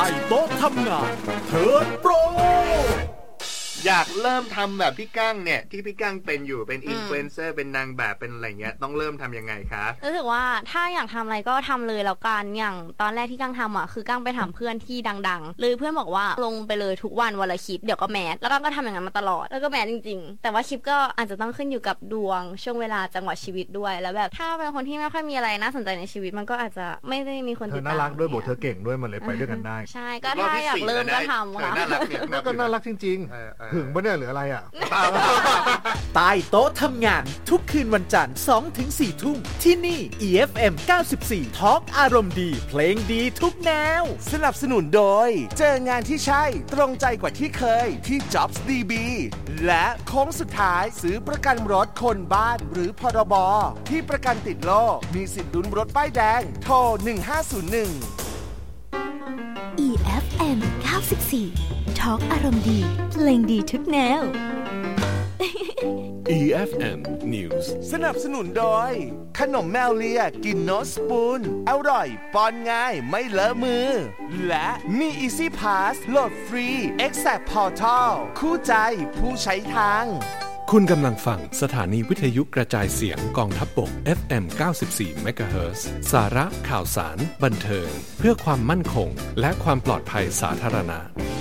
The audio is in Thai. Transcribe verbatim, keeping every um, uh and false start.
ต้โต๊ะทำงานเทิร์นโปรอยากเริ่มทำแบบพี่กั้งเนี่ยที่พี่กั้งเป็นอยู่เป็นอินฟลูเอนเซอร์เป็นนางแบบเป็นอะไรเงี้ยต้องเริ่มทำยังไงคะรู้สึกว่าถ้าอยากทำอะไรก็ทำเลยแล้วกันอย่างตอนแรกที่กั้งทำอ่ะคือกั้งไปถามเพื่อนที่ดังๆเลยเพื่อนบอกว่าลงไปเลยทุกวันวันละคลิปเดี๋ยวก็แมสแล้วกั้งก็ทำอย่างนั้นมาตลอดแล้วก็แมสจริงๆแต่ว่าคลิปก็อาจจะต้องขึ้นอยู่กับดวงช่วงเวลาจังหวะชีวิตด้วยแล้วแบบถ้าเป็นคนที่ไม่ค่อยมีอะไรน่าสนใจในชีวิตมันก็อาจจะไม่ได้มีคนติดตามเธอน่ารักด้วยบทเธอเก่งด้วยมันเลยไปด้วยกันได้ใช่ก็ถ้าอยากเริ่มก็ทำค่ะน่ารักเนี่ยก็น่ารักจริงๆถึงปะเนี่ยหรืออะไรอ่ะใต้โต๊ะทำงานทุกคืนวันจันทร์ สองถึงสี่ ทุ่มที่นี่ อี เอฟ เอ็ม เก้าสิบสี่ Talk อารมณ์ดีเพลงดีทุกแนวสนับสนุนโดยเจองานที่ใช่ตรงใจกว่าที่เคยที่ Jobs ดี บี และโค้งสุดท้ายซื้อประกันรถคนบ้านหรือพรบที่ประกันติดโลกมีสิทธิ์ลุ้นรถป้ายแดงโทรหนึ่งห้าศูนย์หนึ่งอี เอฟ เอ็ม เก้าสิบสี่ Talk อารมณ์ดีเพลงดีทุกแนวอี เอฟ เอ็ม News สนับสนุนโดยขนมแมวเลียกินโนสปูนอร่อยป้อนง่ายไม่เลอะมือและมี Easy Pass โหลดฟรี Exact Portal คู่ใจผู้ใช้ทางคุณกำลังฟังสถานีวิทยุกระจายเสียงกองทัพบก เอฟ เอ็ม เก้าสิบสี่ เมกะเฮิรตซ์ สาระข่าวสารบันเทิงเพื่อความมั่นคงและความปลอดภัยสาธารณะ